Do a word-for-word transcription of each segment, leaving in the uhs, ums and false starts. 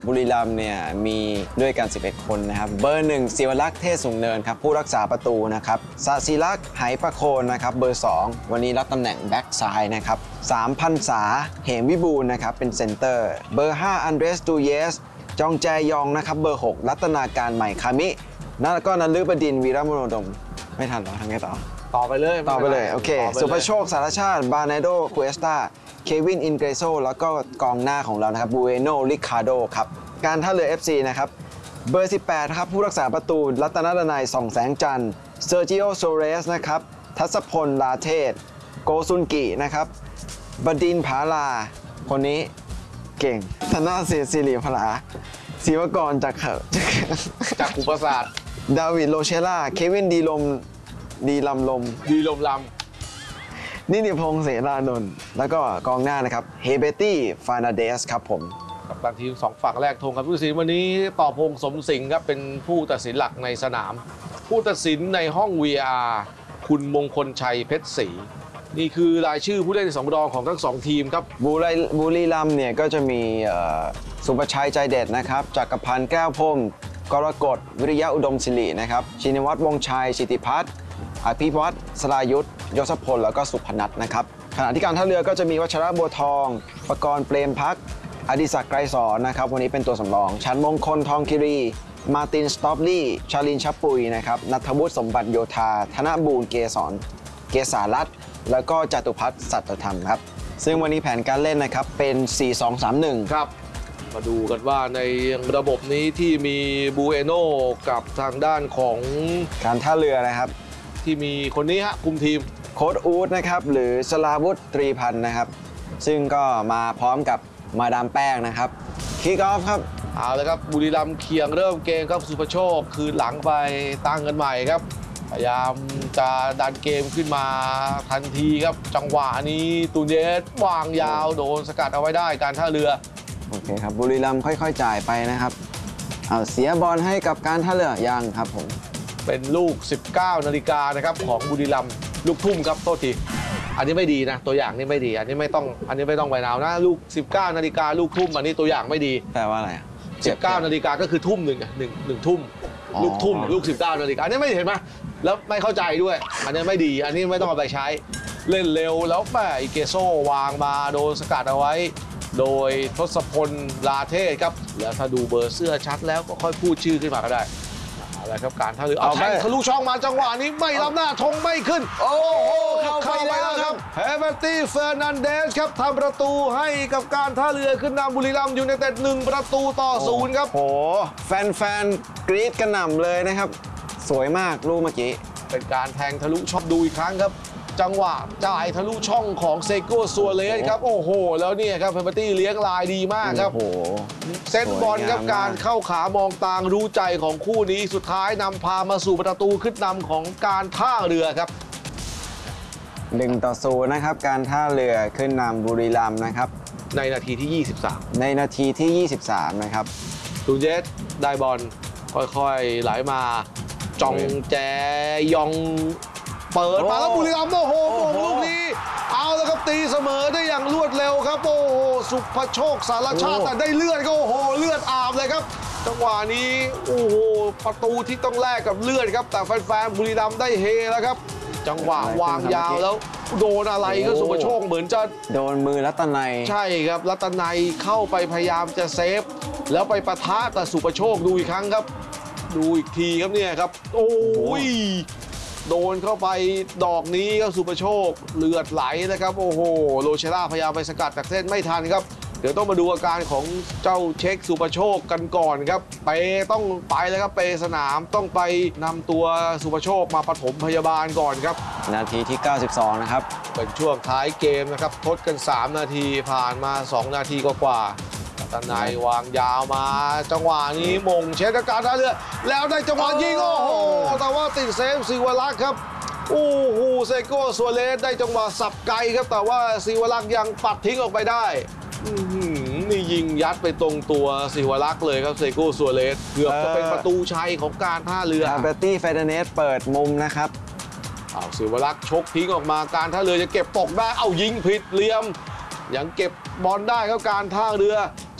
บุรีรัมย์เนี่ยมีด้วยกันสิบเอ็ดคนนะครับเบอร์หนึ่งศิวรักษ์เทศสูงเนินครับผู้รักษาประตูนะครับศศิลักษ์ไหประโคนนะครับเบอร์สองวันนี้รับตำแหน่งแบ็กซ้ายนะครับสามพันษาเหมวิบูลย์นะครับเป็นเซนเตอร์เบอร์ห้าอันเดรสตูเยสจองแจยองนะครับเบอร์หกรัตนาการใหม่คามิแล้วก็นฤบดินทร์วีรมโนดมไม่ทันหรอทำไงต่อต่อไปเลยต่อไปเลยโอเคสุภโชคสารชาติบาเนโดคูเอสตาเควินอินเกรโซแล้วก็กองหน้าของเรานะครับบูเอโนริคาโดครับการท่าเรือ เอฟ ซี นะครับเบอร์สิบแปดครับผู้รักษาประตูรัตนดนัยส่องแสงจันทร์เซอร์จิโอโซเรสนะครับทัศพลลาเทศโกซุนกินะครับบดินผาลาคนนี้เก่งธนาเศรษฐ์ศิริพลาศิวกรจากเขจากอุปสรรคดาวิดโรเชล่าเควินดีลมดีลำลมดีลมลำนิติพงษ์เสรานนท์แล้วก็กองหน้านะครับเฮเบตี้ฟานาเดสครับผมกับตันทีมสองฝั่งแรกธงครับผู้ตัดสินวันนี้ต่อพงษ์สมสิงห์ครับเป็นผู้ตัดสินหลักในสนามผู้ตัดสินในห้อง วี อาร์ คุณมงคลชัยเพชรศรีนี่คือรายชื่อผู้เล่นสำรองของทั้งสองทีมครับบุรีบุรีรัมย์เนี่ยก็จะมีสุประชัยใจเด็ดนะครับจักรพันธ์แก้วพรหมกรกฎวิริยะอุดมศิรินะครับชินวัตรวงชัยชิติพัฒน์อภิวัตรสรายุทธยศพลแล้วก็สุพนัทนะครับขณะที่การท่าเรือก็จะมีวัชระบัวทองประกรณ์เปรมพักอดิศักดิ์ไกรสอนนะครับวันนี้เป็นตัวสำรองชันมงคลทองคิรีมาตินสตอปลี่ชาลินชับปุยนะครับณัฐวุฒิสมบัติโยธาธนบูรณ์เกษรเกษารัตน์แล้วก็จตุพัฒน์สัตธรรมครับซึ่งวันนี้แผนการเล่นนะครับเป็น สี่ สอง สาม หนึ่งครับมาดูกันว่าในระบบนี้ที่มีบูเอโน่กับทางด้านของการท่าเรือนะครับที่มีคนนี้ฮะคุมทีมโค้ชอู๊ดนะครับหรือชลาวุฒิตรีพันธ์นะครับซึ่งก็มาพร้อมกับมาดามแป้งนะครับคิกออฟครับเอาเลยครับบุรีรัมย์เคียงเริ่มเกมครับสุภโชคคืนหลังไปตั้งกันใหม่ครับพยายามจะดันเกมขึ้นมาทันทีครับจังหวะนี้ตูเนสวางยาวโดนสกัดเอาไว้ได้การท่าเรือโอเคครับบุรีรัมย์ค่อยๆจ่ายไปนะครับเอาเสียบอลให้กับการท่าเรือยังครับผมเป็นลูกสิบเก้านาฬิกานะครับของบุรีรัมย์ลูกทุ่มครับโทษทีอันนี้ไม่ดีนะตัวอย่างนี้ไม่ดีอันนี้ไม่ต้องอันนี้ไม่ต้องไปนาวนะลูกสิบเก้านาฬิกาลูกทุ่มอันนี้ตัวอย่างไม่ดีแปลว่าอะไรสิบเก้านาฬิกาก็คือทุ่มหนึ่งหนึ่งหนึ่งทุ่มลูกทุ่มลูกสิบเก้านาฬิกาอันนี้ไม่เห็นไหมแล้วไม่เข้าใจด้วยอันนี้ไม่ดีอันนี้ไม่ต้องเอาไปใช้เล่นเร็วแล้วแม่อิเกโซวางมาโดนสกัดเอาไว้โดยทศพลลาเทศครับแล้วถ้าดูเบอร์เสื้อชัดแล้วก็ค่อยพูดชื่อขึ้นมาก็ได้อะไรครับการท่าเรือเอาแทงทะลุช่องมาจังหวะนี้ไม่รับหน้าธงไม่ขึ้นโอ้โหเข้าไปแล้วครับเฮเบตี้เฟอร์นันเดสครับทำประตูให้กับการท่าเรือขึ้นนำบุรีรัมย์ยูไนเต็ดหนึ่งประตูต่อศูนย์ครับโอ้โหแฟนๆกรี๊ดกระหน่ำเลยนะครับสวยมากลูกเมื่อกี้เป็นการแทงทะลุช่องดูอีกครั้งครับจังหวะจ่ายทะลุช่องของเซโกซัวเรสครับโอ้โหแล้วเนี่ยครับเฮเบตี้เลี้ยงลายดีมากครับโอ้โหเซตบอลครับการเข้าขามองตางรู้ใจของคู่นี้สุดท้ายนำพามาสู่ประตูขึ้นนำของการท่าเรือครับหนึ่งต่อศูนย์นะครับการท่าเรือขึ้นนำบุรีรัมย์นะครับในนาทีที่ยี่สิบสามในนาทีที่ยี่สิบสามนะครับตูเยสได้บอลค่อยๆไหลมาจองแจยองเปิดมาแล้วบุรีรัมย์โอ้โหลูกนี้เอาแล้วครับตีเสมอได้อย่างรวดเร็วครับโอ้โหสุภโชคสารชาติแต่ได้เลือดก็โอ้โหเลือดอาบเลยครับจังหวะนี้โอ้โหประตูที่ต้องแลกกับเลือดครับแต่แฟนๆบุรีรัมย์ได้เฮแล้วครับจังหวะวางยาวแล้วโดนอะไรก็สุภโชคเหมือนจะโดนมือรัตนัยใช่ครับรัตนัยเข้าไปพยายามจะเซฟแล้วไปปะทะแต่สุภโชคดูอีกครั้งครับดูอีกทีครับเนี่ยครับโอ้ยโดนเข้าไปดอกนี้ก็สุภโชคเลือดไหลนะครับโอ้โหโรเชล่าพยายามไปสกัดจากเส้นไม่ทันครับเดี๋ยวต้องมาดูอาการของเจ้าเช็คสุภโชคกันก่อนครับไปต้องไปแล้วครับไปสนามต้องไปนำตัวสุภโชคมาปฐมพยาบาลก่อนครับนาทีที่เก้าสิบสองนะครับเป็นช่วงท้ายเกมนะครับทดกันสามนาทีผ่านมาสองนาทีกว่าตะนายวางยาวมาจังหวะนี้มงเช็ดการท่าเรือแล้วได้จังหวะยิงโอ้โหแต่ว่าติดเซฟศิวรักษ์ครับโอ้โหเซโก้ซัวเรสได้จังหวะสับไกลครับแต่ว่าศิวรักษ์ยังปัดทิ้งออกไปได้นี่ยิงยัดไปตรงตัวศิวรักษ์เลยครับเซโก้ซัวเรสเกือบจะเป็นประตูชัยของการท่าเรือเบตตี้เฟเดเนสเปิดมุมนะครับเอาศิวรักษ์ชกทิ้งออกมาการท่าเรือจะเก็บตกได้เอายิงผิดเหลี่ยมยังเก็บบอลได้ครับการท่าเรือ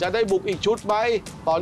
จะได้บุกอีกชุดไหมตอน